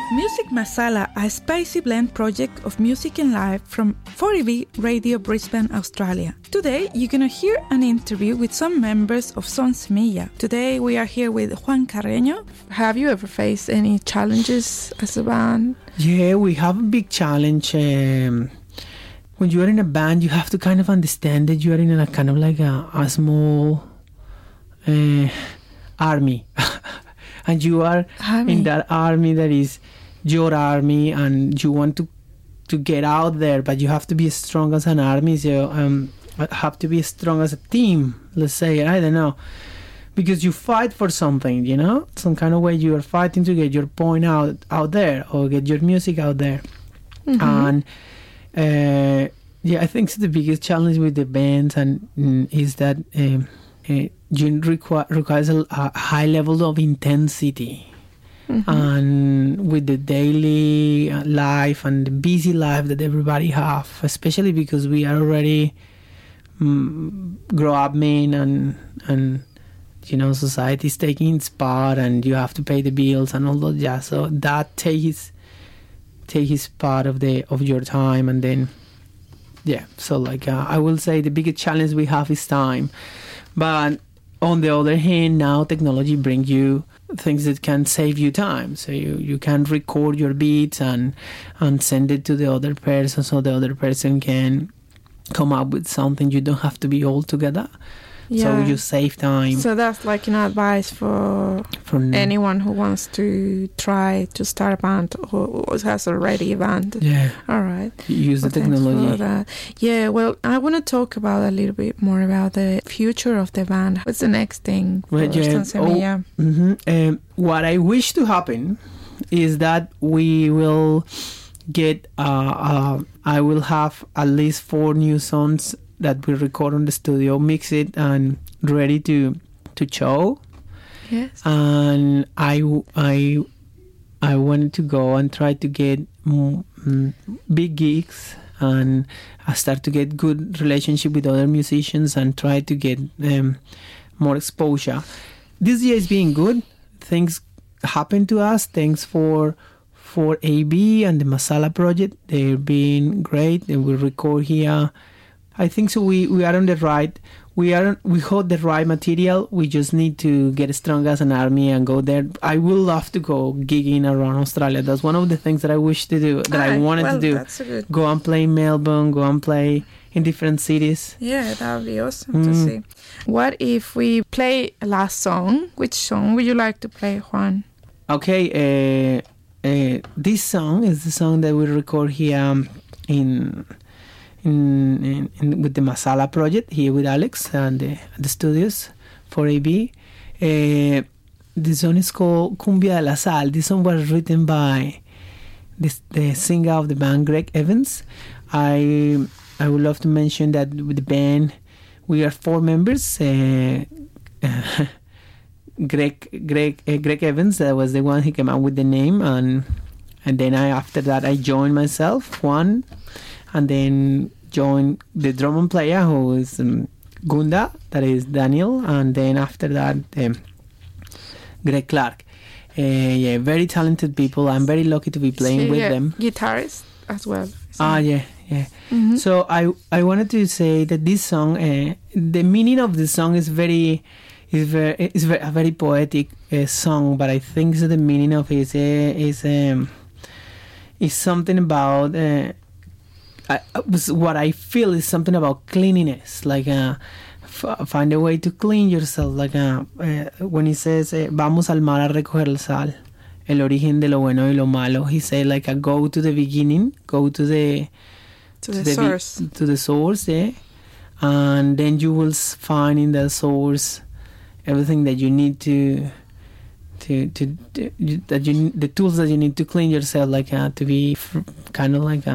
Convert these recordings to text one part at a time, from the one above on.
Music Masala, a spicy blend project of music and live from 4EB Radio Brisbane, Australia. Today, you're going to hear an interview with some members of Son Semilla. Today, we are here with Juan Carreño. Have you ever faced any challenges as a band? Yeah, we have a big challenge. When you are in a band, you have to kind of understand that you are in a kind of like a small army. And you are in that army that is your army, and you want to get out there, but you have to be as strong as an army. So have to be as strong as a team, let's say. I don't know, because you fight for something, you know, some kind of way you are fighting to get your point out there, or get your music out there. And I think the biggest challenge with the bands is that you requires a high level of intensity. And with the daily life and the busy life that everybody have, especially because we are already grow up men, and you know, society is taking its part, and you have to pay the bills and all that jazz. So that takes part of your time, and then so like I will say the biggest challenge we have is time. But on the other hand, now technology brings you things that can save you time. So you can record your beats and send it to the other person, so the other person can come up with something. You don't have to be all together. So you save time. So that's like an advice for anyone who wants to try to start a band or has already a band. Yeah. All right. Use the technology. For that. Yeah, well, I want to talk about a little bit more about the future of the band. What's the next thing for Son Semilla? What I wish to happen is that we will get, I will have at least 4 new songs that we record on the studio, mix it, and ready to show. Yes. And I wanted to go and try to get big gigs, and I start to get good relationship with other musicians and try to get more exposure. This year is being good. Things happen to us. Thanks for AB and the Masala project. They've been great. And we record here. I think so. We are on the right. We hold the right material. We just need to get strong as an army and go there. I would love to go gigging around Australia. That's one of the things that I wish to do. I wanted to do. That's good. Go and play in Melbourne. Go and play in different cities. Yeah, that would be awesome to see. What if we play a last song? Which song would you like to play, Juan? Okay. This song is the song that we record here in with the Masala project here with Alex and the studios for AB. The song is called Cumbia de la Sal. This song was written by the singer of the band, Greg Evans. I would love to mention that with the band we are 4 members. Greg Evans, that was the one who came out with the name, and then after that I joined myself, Juan, and then joined the drum and player who is Gunda, that is Daniel, and then after that Greg Clark. Very talented people. I'm very lucky to be playing with them. Guitarist as well. Yeah. So I wanted to say that this song, the meaning of the song is a very poetic song, but I think that the meaning of it is something about what I feel is something about cleanliness, like find a way to clean yourself, like when he says vamos al mar a recoger el sal, el origen de lo bueno y lo malo. He said like go to the beginning, go to the source, to the source, and then you will find in the source everything that you need the tools that you need to clean yourself, like to be kind of like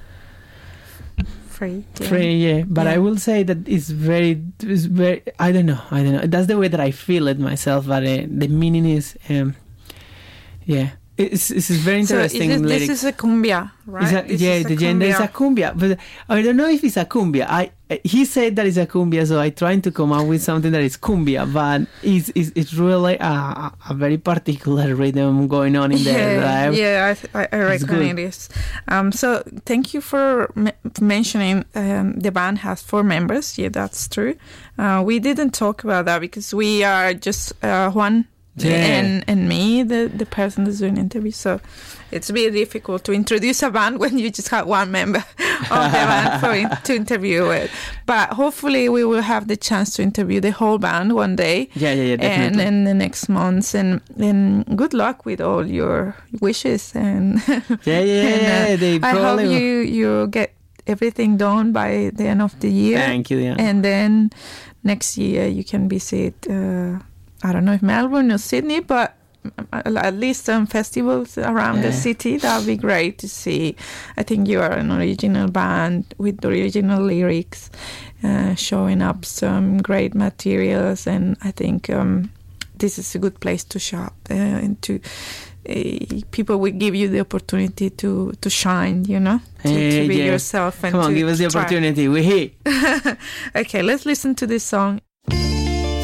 free. But I will say that it's very I don't know, that's the way that I feel it myself, but the meaning is It's very interesting. So this is a cumbia, right? The genre is a cumbia, but I don't know if it's a cumbia. He said that it's a cumbia, so I trying to come up with something that is cumbia, but it's really a very particular rhythm going on in there. Right? Yeah, I reckon it is. So thank you for mentioning the band has 4 members. Yeah, that's true. We didn't talk about that because we are just one. Yeah. And me, the person that's doing interview. So it's very difficult to introduce a band when you just have one member of the band to interview with. But hopefully we will have the chance to interview the whole band one day. Yeah, definitely. And in the next months. And good luck with all your wishes. And I hope you get everything done by the end of the year. Thank you. Yeah. And then next year you can visit. I don't know if Melbourne or Sydney, but at least some festivals around the city. That would be great to see. I think you are an original band with original lyrics, showing up some great materials, and I think this is a good place to shop and to people will give you the opportunity to shine, to be yourself. And come on, give us the opportunity. We're here. Okay, let's listen to this song.